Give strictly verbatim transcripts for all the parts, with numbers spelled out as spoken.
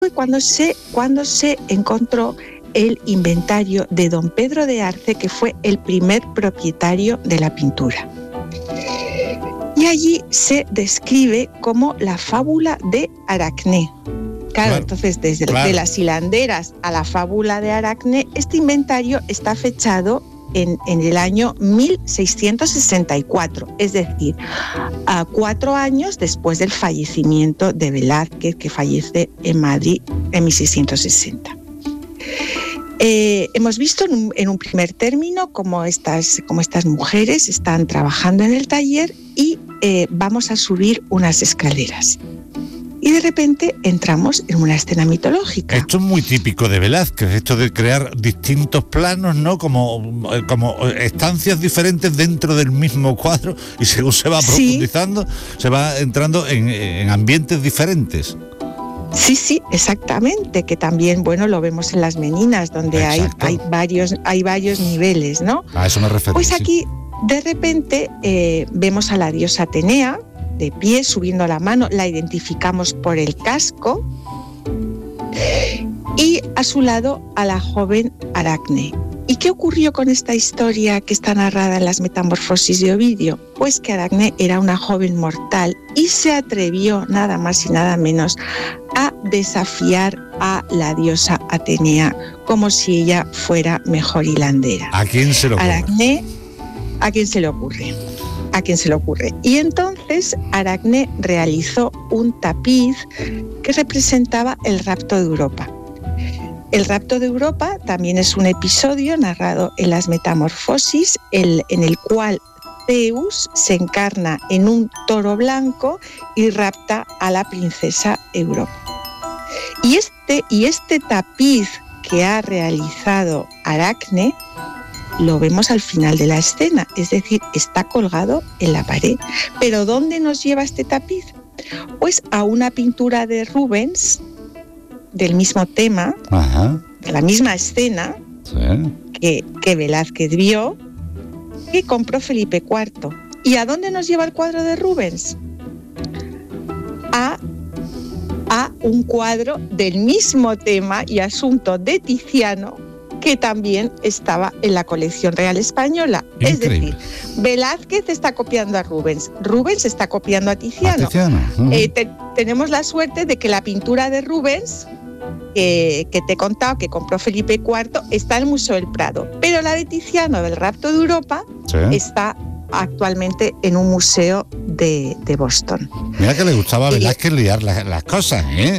fue cuando se, cuando se encontró el inventario de don Pedro de Arce, que fue el primer propietario de la pintura. Y allí se describe como la fábula de Aracné. Claro, claro, entonces desde claro. de las hilanderas a la fábula de Aracné, este inventario está fechado en, en el año mil seiscientos sesenta y cuatro, es decir, a cuatro años después del fallecimiento de Velázquez, que fallece en Madrid en mil seiscientos sesenta. Eh, hemos visto en un, en un primer término cómo estas, cómo estas mujeres están trabajando en el taller y eh, vamos a subir unas escaleras. Y de repente entramos en una escena mitológica. Esto es muy típico de Velázquez, esto de crear distintos planos, ¿no? Como, como estancias diferentes dentro del mismo cuadro, y según se va profundizando, sí. se va entrando en, en ambientes diferentes. Sí, sí, exactamente, que también, bueno, lo vemos en las Meninas, donde hay, hay, varios, hay varios niveles, ¿no? A eso me refiero. Pues aquí, sí. de repente, eh, vemos a la diosa Atenea, de pie, subiendo la mano, la identificamos por el casco, y a su lado a la joven Aracné. ¿Y qué ocurrió con esta historia que está narrada en las Metamorfosis de Ovidio? Pues que Aracné era una joven mortal y se atrevió nada más y nada menos a desafiar a la diosa Atenea como si ella fuera mejor hilandera. ¿A quién se le ocurre? Aracné, ¿a quién se le ocurre? ¿A quién se le ocurre? Y entonces Aracné realizó un tapiz que representaba el rapto de Europa. El rapto de Europa también es un episodio narrado en las Metamorfosis, el, en el cual Zeus se encarna en un toro blanco y rapta a la princesa Europa. Y este, y este tapiz que ha realizado Aracné lo vemos al final de la escena, es decir, está colgado en la pared. ¿Pero dónde nos lleva este tapiz? Pues a una pintura de Rubens, del mismo tema, Ajá. de la misma escena, sí. que, que Velázquez vio, que compró Felipe cuarto. ¿Y a dónde nos lleva el cuadro de Rubens? A, a un cuadro del mismo tema y asunto de Tiziano, que también estaba en la colección real española. Increíble. Es decir, Velázquez está copiando a Rubens, Rubens está copiando a Tiziano. A Tiziano. Uh-huh. Eh, te, tenemos la suerte de que la pintura de Rubens, eh, que te he contado, que compró Felipe cuarto, está en el Museo del Prado, pero la de Tiziano, del rapto de Europa, sí. está actualmente en un museo de, de Boston. Mira que le gustaba a Velázquez liar las, las cosas, ¿eh?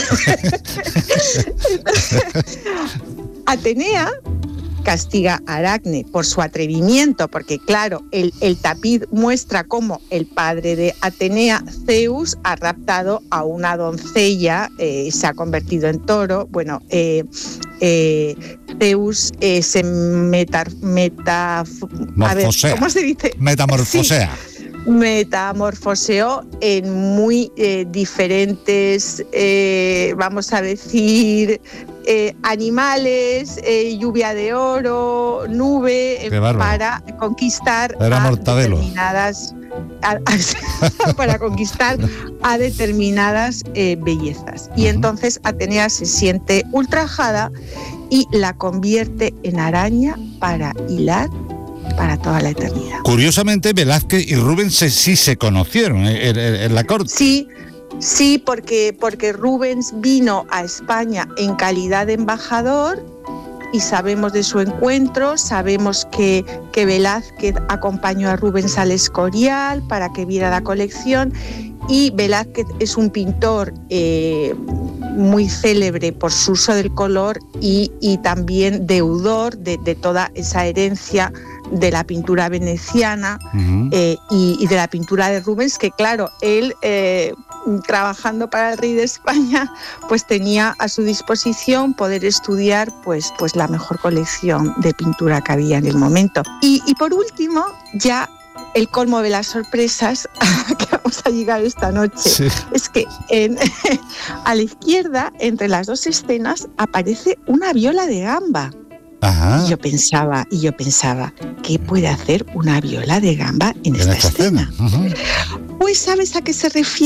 Atenea castiga a Aracné por su atrevimiento, porque claro, el, el tapiz muestra cómo el padre de Atenea, Zeus, ha raptado a una doncella, eh, se ha convertido en toro. Bueno, eh, eh, Zeus eh, se meta, meta, a ver, ¿cómo se dice? Metamorfosea. Sí. Metamorfoseó en muy eh, diferentes, eh, vamos a decir, eh, animales, eh, lluvia de oro, nube, eh, para conquistar Era a mortadelo. determinadas a, a, para conquistar a determinadas eh, bellezas. Y uh-huh. entonces Atenea se siente ultrajada y la convierte en araña para hilar para toda la eternidad. Curiosamente, Velázquez y Rubens sí se conocieron en, en, en la corte. Sí, sí, porque, porque Rubens vino a España en calidad de embajador y sabemos de su encuentro, sabemos que, que Velázquez acompañó a Rubens al Escorial para que viera la colección, y Velázquez es un pintor eh, muy célebre por su uso del color y, y también deudor de, de toda esa herencia de la pintura veneciana uh-huh. eh, y, y de la pintura de Rubens, que claro, él eh, trabajando para el rey de España, pues tenía a su disposición poder estudiar pues, pues la mejor colección de pintura que había en el momento. Y, y por último, ya el colmo de las sorpresas que vamos a llegar esta noche, sí. es que en, a la izquierda, entre las dos escenas, aparece una viola de gamba. Ajá. Y yo pensaba, y yo pensaba, ¿qué puede hacer una viola de gamba en, en esta, esta escena? escena? Uh-huh. Pues ¿sabes a qué se refiere?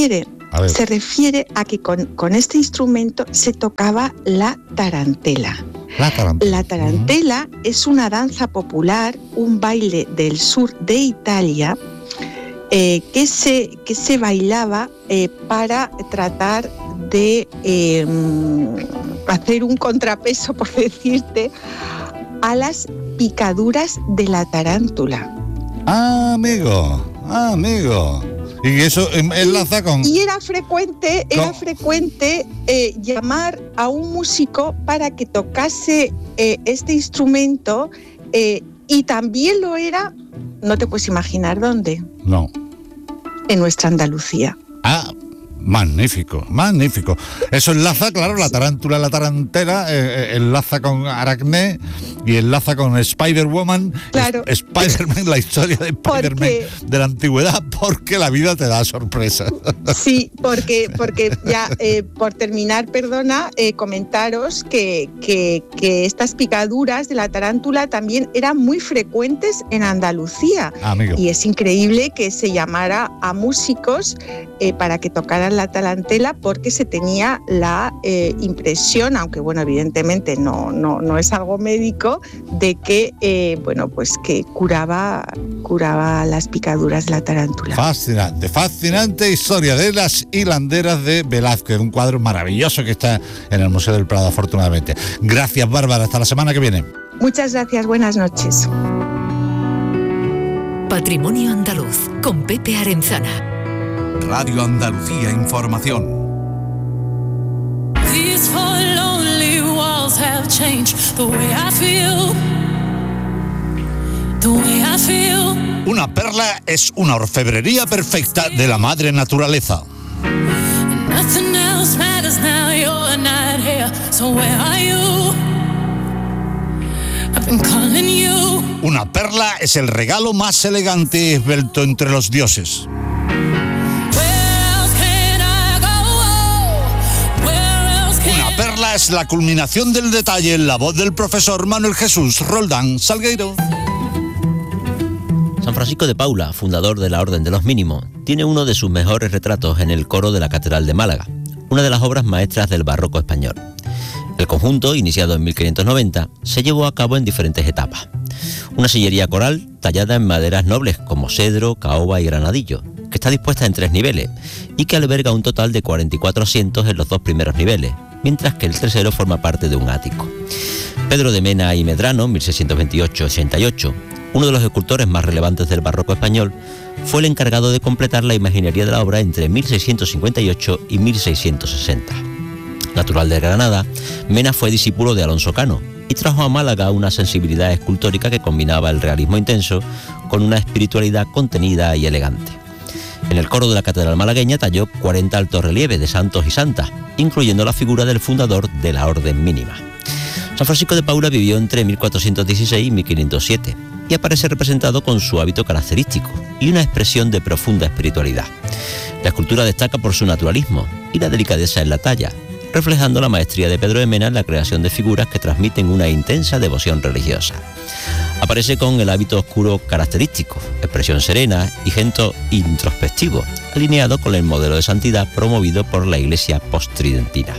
se refiere a que con, con este instrumento se tocaba la tarantela. La tarantela, la tarantela uh-huh. es una danza popular, un baile del sur de Italia eh, que, se, que se bailaba eh, para tratar de eh, hacer un contrapeso, por decirte, a las picaduras de la tarántula. Ah, amigo, ah, amigo. Y eso enlaza con... Y era frecuente, era con... frecuente eh, llamar a un músico para que tocase eh, este instrumento eh, y también lo era, no te puedes imaginar dónde. No. En nuestra Andalucía. Ah, magnífico, magnífico. Eso enlaza, claro, la tarántula, la tarantela, eh, enlaza con Aracné y enlaza con Spider-Woman, claro. Spider-Man, la historia de Spider-Man porque... de la antigüedad, porque la vida te da sorpresas. Sí, porque, porque ya, eh, por terminar, perdona, eh, comentaros que, que, que estas picaduras de la tarántula también eran muy frecuentes en Andalucía. Amigo. Y es increíble que se llamara a músicos eh, para que tocaran la tarantela porque se tenía la eh, impresión, aunque bueno, evidentemente no, no, no es algo médico, de que eh, bueno, pues que curaba, curaba las picaduras de la tarántula. Fascinante, fascinante historia de las hilanderas de Velázquez, un cuadro maravilloso que está en el Museo del Prado, afortunadamente. Gracias, Bárbara, hasta la semana que viene. Muchas gracias, buenas noches. Patrimonio Andaluz, con Pepe Arenzana. Radio Andalucía Información. These four lonely walls have changed the way I feel. The way I feel. Una perla es una orfebrería perfecta de la madre naturaleza. Nothing else matters now, you're not here. So where are you? I've been calling you. Una perla es el regalo más elegante y esbelto entre los dioses. Perla es la culminación del detalle en la voz del profesor Manuel Jesús Roldán Salgueiro. San Francisco de Paula, fundador de la Orden de los Mínimos, tiene uno de sus mejores retratos en el coro de la Catedral de Málaga, una de las obras maestras del barroco español. El conjunto, iniciado en mil quinientos noventa, se llevó a cabo en diferentes etapas. Una sillería coral tallada en maderas nobles como cedro, caoba y granadillo, que está dispuesta en tres niveles y que alberga un total de cuarenta y cuatro asientos en los dos primeros niveles, mientras que el tercero forma parte de un ático. Pedro de Mena y Medrano, mil seiscientos veintiocho a ochenta y ocho, uno de los escultores más relevantes del barroco español, fue el encargado de completar la imaginería de la obra entre mil seiscientos cincuenta y ocho y mil seiscientos sesenta. Natural de Granada, Mena fue discípulo de Alonso Cano y trajo a Málaga una sensibilidad escultórica que combinaba el realismo intenso con una espiritualidad contenida y elegante. En el coro de la Catedral malagueña talló cuarenta altos relieves de santos y santas, incluyendo la figura del fundador de la Orden Mínima. San Francisco de Paula vivió entre mil cuatrocientos dieciséis y mil quinientos siete y aparece representado con su hábito característico y una expresión de profunda espiritualidad. La escultura destaca por su naturalismo y la delicadeza en la talla, reflejando la maestría de Pedro de Mena en la creación de figuras que transmiten una intensa devoción religiosa. Aparece con el hábito oscuro característico, expresión serena y gesto introspectivo, alineado con el modelo de santidad promovido por la Iglesia postridentina.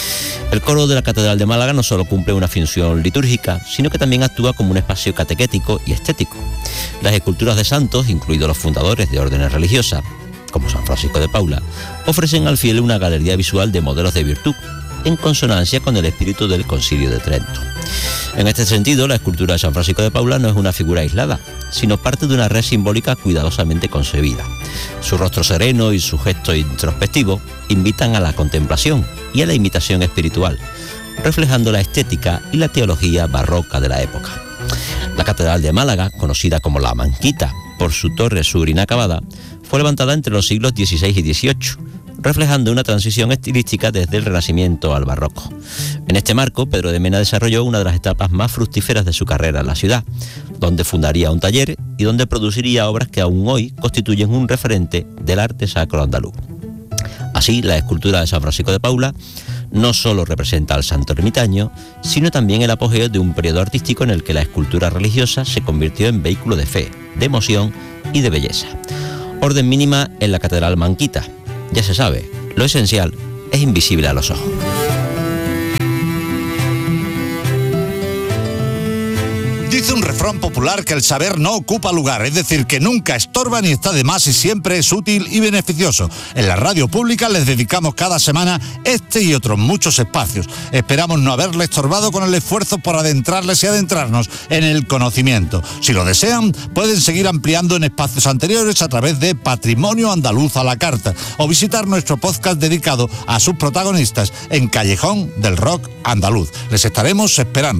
El coro de la Catedral de Málaga no solo cumple una función litúrgica, sino que también actúa como un espacio catequético y estético. Las esculturas de santos, incluidos los fundadores de órdenes religiosas, como San Francisco de Paula, ofrecen al fiel una galería visual de modelos de virtud, en consonancia con el espíritu del Concilio de Trento. En este sentido, la escultura de San Francisco de Paula no es una figura aislada, sino parte de una red simbólica cuidadosamente concebida. Su rostro sereno y su gesto introspectivo invitan a la contemplación y a la imitación espiritual, reflejando la estética y la teología barroca de la época. La Catedral de Málaga, conocida como la Manquita por su torre sur inacabada, fue levantada entre los siglos dieciséis y dieciocho, reflejando una transición estilística desde el Renacimiento al Barroco. En este marco, Pedro de Mena desarrolló una de las etapas más fructíferas de su carrera en la ciudad, donde fundaría un taller y donde produciría obras que aún hoy constituyen un referente del arte sacro andaluz. Así, la escultura de San Francisco de Paula no solo representa al santo ermitaño, sino también el apogeo de un periodo artístico en el que la escultura religiosa se convirtió en vehículo de fe, de emoción y de belleza. Orden Mínima en la Catedral Manquita. Ya se sabe, Lo esencial es invisible a los ojos. Dice un refrán popular que el saber no ocupa lugar, es decir, que nunca estorba ni está de más y siempre es útil y beneficioso. En la radio pública les dedicamos cada semana este y otros muchos espacios. Esperamos no haberle estorbado con el esfuerzo por adentrarles y adentrarnos en el conocimiento. Si lo desean, pueden seguir ampliando en espacios anteriores a través de Patrimonio Andaluz a la Carta o visitar nuestro podcast dedicado a sus protagonistas en Callejón del Rock Andaluz. Les estaremos esperando.